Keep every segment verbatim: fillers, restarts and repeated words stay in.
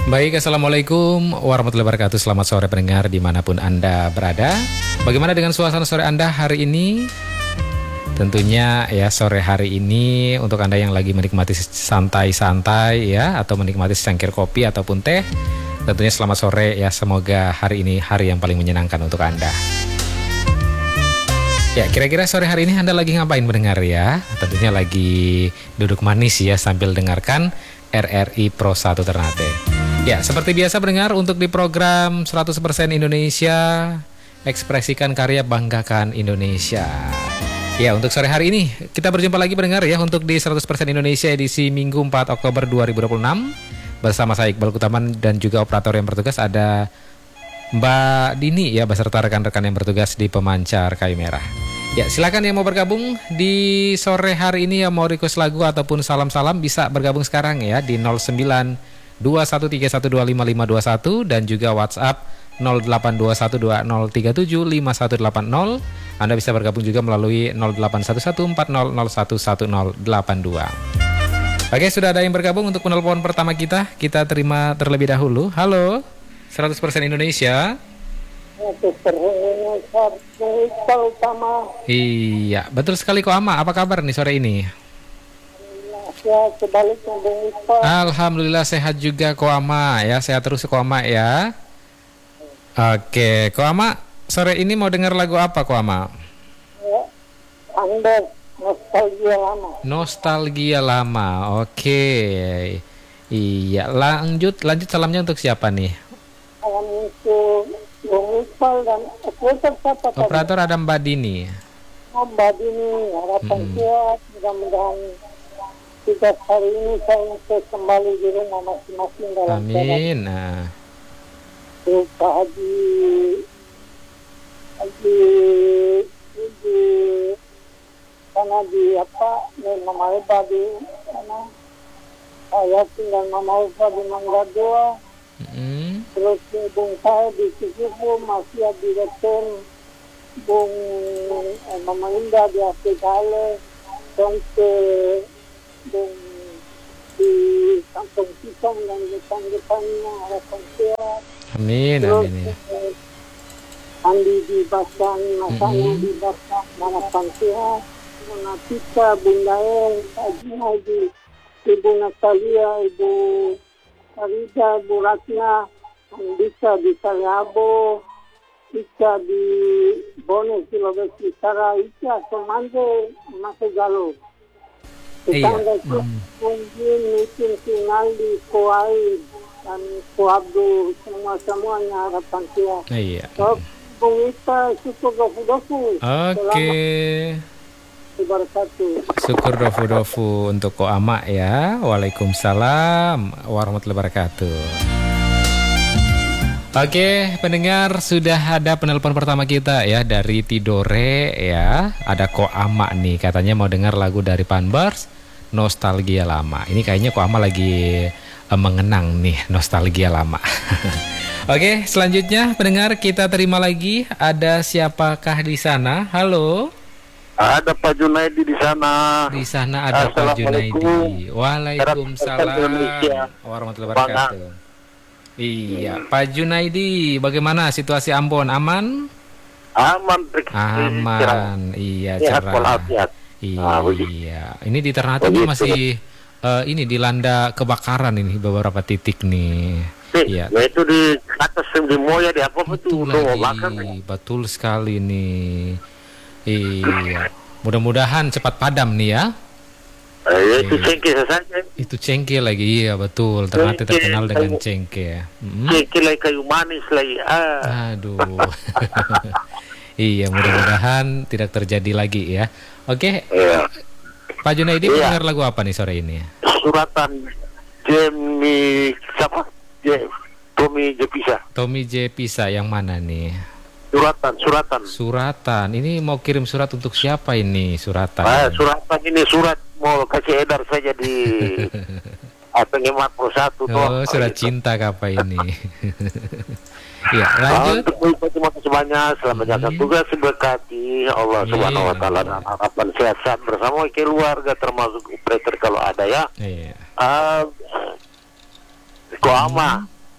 Baik, Assalamualaikum warahmatullahi wabarakatuh. Selamat sore pendengar dimanapun Anda berada. Bagaimana dengan suasana sore Anda hari ini? Tentunya ya sore hari ini untuk Anda yang lagi menikmati santai-santai ya, atau menikmati secangkir kopi ataupun teh, tentunya selamat sore ya. Semoga hari ini hari yang paling menyenangkan untuk Anda. Ya, kira-kira sore hari ini Anda lagi ngapain mendengar ya? Tentunya lagi duduk manis ya sambil dengarkan R R I Pro satu Ternate. Ya, seperti biasa pendengar, untuk di program seratus persen Indonesia, ekspresikan karya, banggakan Indonesia. Ya, untuk sore hari ini kita berjumpa lagi pendengar ya, untuk di seratus persen Indonesia edisi Minggu empat Oktober dua ribu dua puluh enam. Bersama saya Iqbal Kutaman dan juga operator yang bertugas ada Mbak Dini ya, beserta rekan-rekan yang bertugas di pemancar kayu merah. Ya, silakan yang mau bergabung di sore hari ini, yang mau request lagu ataupun salam-salam bisa bergabung sekarang ya di nol sembilan dua satu tiga satu dua lima lima dua satu dan juga WhatsApp nol delapan dua satu dua nol tiga tujuh lima satu delapan nol. Anda bisa bergabung juga melalui nol delapan satu satu empat nol nol satu satu nol delapan dua. Oke, sudah ada yang bergabung untuk penelpon pertama kita. Kita terima terlebih dahulu. Halo, seratus persen Indonesia. Iya, betul sekali Ko Ama. Apa kabar nih sore ini? Ya, sebaliknya Bung Iqbal. Alhamdulillah sehat juga Ko Ama ya. Sehat terus Ko Ama ya. Oke, Ko Ama, sore ini mau dengar lagu apa Ko Ama? Ya, Anda nostalgia lama. Nostalgia lama. Oke. Iya, lanjut lanjut salamnya untuk siapa nih? Salam untuk Bung Iqbal dan operator siapa tadi? Operator ada Mbak Dini. Oh, Mbak Dini, harapan Hmm. kuat, mudah-mudahan tugas hari ini saya bisa kembali di rumah masing-masing dalam Amin. Nah, keadaan Pak Haji Haji di karena di apa dan Mama Eva di mana saya tinggal Mama Eva di Mangga Dua, mm, terus Bung saya di Cikupu, masih di Reten, Bung eh, Mama Indah di Afrikale, Tongke Bung di Kampung Pisang dan depan-depannya harapan sehat. amin, Terus amin ya. eh, Andi di Basang, Masanya Mm-mm. di Basang, harapan sehat. Bunda Tika, Bunda El, Haji Haji, Ibu Natalia, Ibu Farida, Ibu Ratna, Andika di Saliabo, Ika di Bone, Sulawesi Utara, Ika Semande, Masegalo. Iya. Kita Mm. mungkin mungkin Sinaldi, Koai, dan Ko Abdul, semua-semuanya harapan sehat. Iya. So, Bung Ita, syukur dofu-dofu. Oke. Wabarakatuh. Syukur dofu-dofu untuk Ko Ama ya. Waalaikumsalam warahmatullahi wabarakatuh. Oke, pendengar, sudah ada penelpon pertama kita ya dari Tidore ya. Ada Ko Ama nih, katanya mau dengar lagu dari Panbars, Nostalgia Lama. Ini kayaknya Ko Ama lagi eh, mengenang nih nostalgia lama. Oke, selanjutnya pendengar kita terima lagi. Ada siapakah di sana? Halo. Ada Pak Junaidi di sana. Di sana ada Pak Junaidi. Assalamualaikum. Waalaikumsalam Indonesia. warahmatullahi wabarakatuh. Iya, Pak Junaidi, bagaimana situasi Ambon? Aman? Aman. Aman. Iya, Sehat cerah. walafiat. Ah, Iya. Ini di Ternate ini Begitu. masih eh, ini dilanda kebakaran ini beberapa titik nih. Iya. Ya itu di atas di Moya di apa Betul itu udah bakar. lagi, betul sekali nih. Iya, mudah-mudahan cepat padam nih ya. Eh, itu Iya. cengkeh saja. Itu cengkeh lagi, iya betul. Ternate Cengkeh, terkenal dengan kayu- cengkeh. Mm. Cengkeh lagi kayu manis lagi. Ah. Aduh. Iya, mudah-mudahan tidak terjadi lagi ya. Oke, Iya. Pak Junaidi Iya. mau dengar lagu apa nih sore ini? Suratan Jemi siapa? Je, Tommy Jepisa. Tommy J Pisa yang mana nih? Suratan, suratan. Suratan. Ini mau kirim surat untuk siapa ini suratan? Ah, suratan ini surat mau kasih edar saja di Penghemat Pro satu tuh. Oh, surat cinta apa ini? Ya, lanjut. Untuk itu terima kasih banyak. Selamat jalankan tugas berkati Allah Amin. Subhanahu Wa Taala dan harapan sehat bersama keluarga termasuk operator kalau ada ya. Iya. Uh, Ko Ama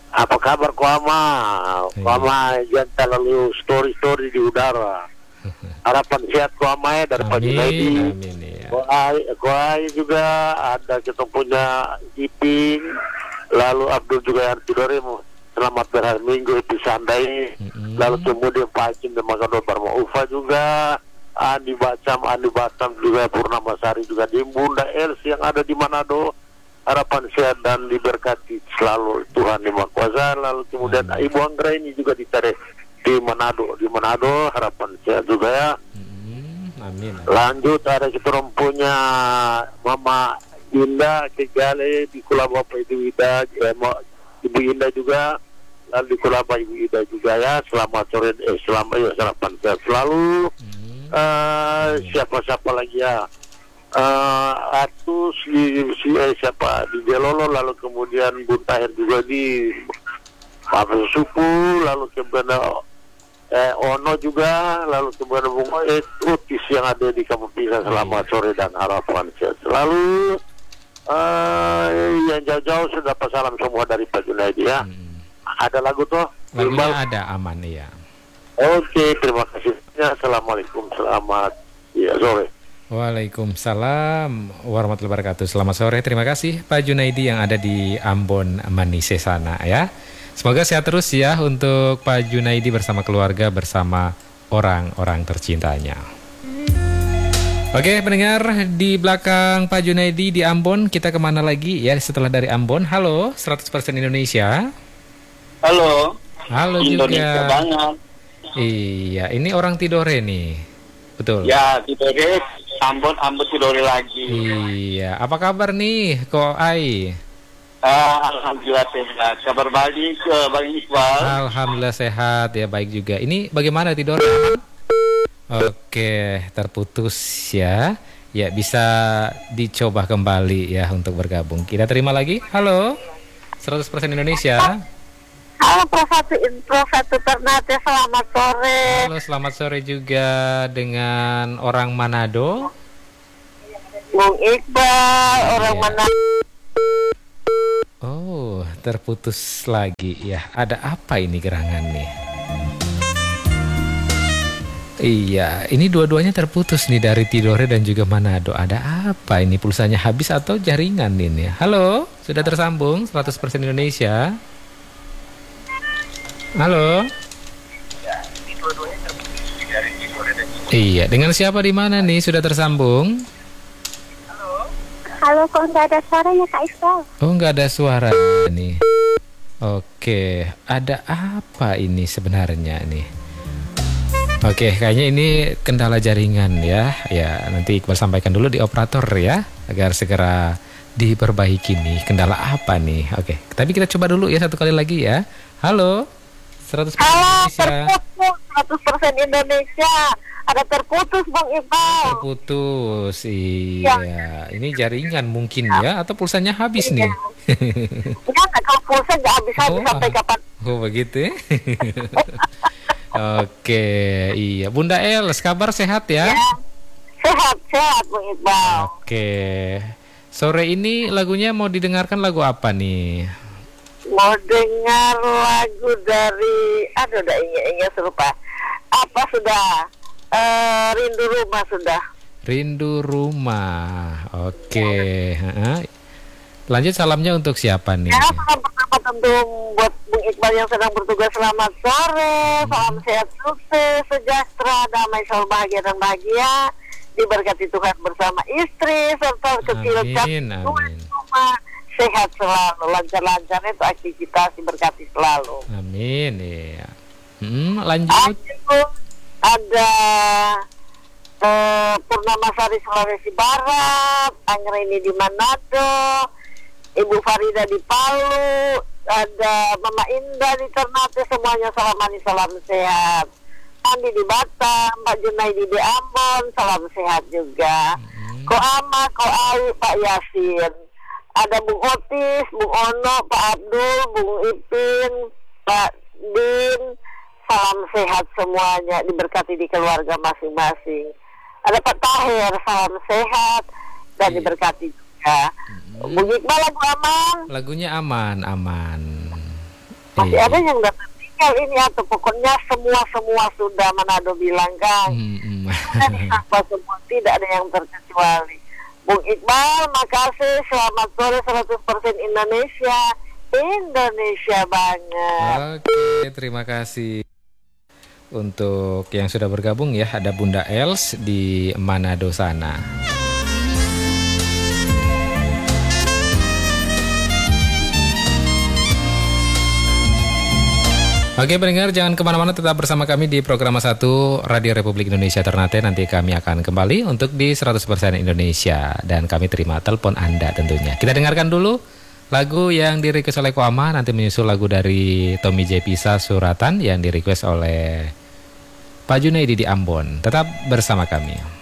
Apa kabar Ko Ama? Ko Ama jangan terlalu story-story di udara. Harapan sehat Ko Ama ya dari Pak Junaidi. Amin ya. Ko Ai, Ko Ai juga ada kita punya Iping, lalu Abdul juga yang tidore selamat berhari Minggu itu Sandai. Mm-mm. Lalu kemudian Pak Hakim dan Makado Barma Ufa juga, Andi Bacam, Andi Batam juga, Purnama Sari juga, di Bunda Els yang ada di Manado. Harapan sehat dan diberkati selalu Tuhan Yang Maha Kuasa. Lalu kemudian Amin. Ibu Anggra ini juga ditarik di Manado, di Manado harapan sehat juga ya. Mm-mm. Amin. Lanjut ada kita orang punya Mama Indah Kegale di Kulaba Pak Ibu Ida, eh, Ma- Ibu Indah juga, lalu di Kulaba Ibu Ida juga ya. Selamat sore, eh, selamat ya, harapan sehat selalu. Mm. Eh, siapa-siapa lagi ya? Uh, Atus di si, eh, siapa di Delolo, lalu kemudian Bun Tahir juga di Pabrik Suku, lalu kemudian eh, Ono juga, lalu kemudian Bung eh, Utis yang ada di Kampung Pisang. Selamat sore dan harapan sehat selalu. Uh, yang jauh-jauh sudah dapat salam semua dari Pak Junaidi ya. Mm. Ada lagu tuh? Lagunya Iqbal? ada, aman ya. Oke, terima kasih. Ya, Assalamualaikum, selamat ya sore. Waalaikumsalam warahmatullahi wabarakatuh. Selamat sore, terima kasih Pak Junaidi yang ada di Ambon Manise sana ya. Semoga sehat terus ya untuk Pak Junaidi bersama keluarga, bersama orang-orang tercintanya. Oke pendengar, di belakang Pak Junaidi di Ambon, kita kemana lagi ya setelah dari Ambon? Halo, seratus persen Indonesia. Halo. Halo Indonesia juga. banget. Iya, ini orang Tidore nih, betul? Ya, Tidore, Ambon, Ambon Tidore lagi. Iya, apa kabar nih, Ko Ai? Uh, Alhamdulillah sehat. Kabar baik ke Bang Iqbal. Alhamdulillah sehat ya, baik juga. Ini bagaimana Tidore? Oke, terputus ya. Ya, bisa dicoba kembali ya untuk bergabung. Kita terima lagi. Halo, seratus persen Indonesia. Halo Pro satu Pro satu Ternate, selamat sore. Halo, selamat sore juga dengan orang Manado. Bung Iqbal, orang Iya. mana? Oh, terputus lagi ya. Ada apa ini gerangan nih? Iya, ini dua-duanya terputus nih dari Tidore dan juga Manado. Ada apa ini? Pulsanya habis atau jaringan ini? Halo, sudah tersambung seratus persen Indonesia. Halo. Iya, dengan siapa di mana nih? Sudah tersambung? Halo, kok nggak ada suaranya Kak Iqbal? Oh, nggak ada suara nih. Oke, ada apa ini sebenarnya nih? Oke, kayaknya ini kendala jaringan ya. Ya, nanti Iqbal sampaikan dulu di operator ya, agar segera diperbaiki nih. Kendala apa nih? Oke, tapi kita coba dulu ya satu kali lagi ya. Halo. seratus persen Halo, Indonesia. terputus seratus persen Indonesia. Ada terputus Bang Iqbal. Terputus. Iya, ini jaringan mungkin ya atau pulsanya habis nih. Enggak, kalau pulsa nggak habis-habis Oh, sampai kapan. Oh, begitu ya. Oke, iya. Bunda Els, kabar sehat ya? Ya. Sehat, sehat Bang Iqbal. Oke. Sore ini lagunya mau didengarkan lagu apa nih? Mau dengar lagu dari, aduh udah ingat-ingat serupa. Apa sudah? Eh, Rindu Rumah sudah. Rindu Rumah. Oke. Ha-ha. Lanjut, salamnya untuk siapa nih? Ya, salam pertama tentu buat Bung Iqbal yang sedang bertugas, selamat sore. Salam sehat, sukses, sejahtera, damai, selalu bahagia dan bahagia. Diberkati Tuhan bersama istri serta kecil Amin, amin. rumah. Sehat selalu, lancar-lancar itu aktivitas, diberkati selalu. Amin, iya. Hmm, lanjut. Aduh, ada eh, Purnamasari Sulawesi Barat, Anggreni di Manado, Ibu Farida di Palu, ada Mama Indah di Ternate, semuanya salam manis, salam sehat. Andi di Batam, Pak Junaidi di Ambon, salam sehat juga. Hmm. Ko Ama, Ko Ai, Pak Yasin. Ada Bung Otis, Bung Ono, Pak Abdul, Bung Ipin, Pak Din, salam sehat semuanya, diberkati di keluarga masing-masing. Ada Pak Tahir, salam sehat dan Iya. diberkati juga. Bung Iqbal, lagu aman. Lagunya aman, aman. Masih Iya. ada yang nggak tertinggal ini atau pokoknya semua-semua sudah Manado bilang kan. Hmm, hmm. Sudah disapa semua, tidak ada yang terkecuali. Bung Iqbal, makasih. Selamat sore seratus persen Indonesia. Indonesia banget. Oke, terima kasih untuk yang sudah bergabung ya. Ada Bunda Els di Manado sana. Oke pendengar, jangan kemana-mana, tetap bersama kami di program satu Radio Republik Indonesia Ternate. Nanti kami akan kembali untuk di seratus persen Indonesia. Dan kami terima telepon Anda tentunya. Kita dengarkan dulu lagu yang di-request oleh Koama. Nanti menyusul lagu dari Tommy J. Pisa Suratan yang di-request oleh Pak Junaidi di Ambon. Tetap bersama kami.